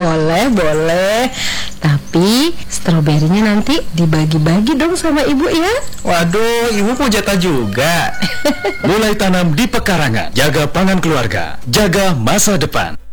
Boleh, boleh. Tapi stroberinya nanti dibagi-bagi dong sama ibu ya. Waduh, ibu mau jatah juga. Mulai tanam di pekarangan, jaga pangan keluarga, jaga masa depan.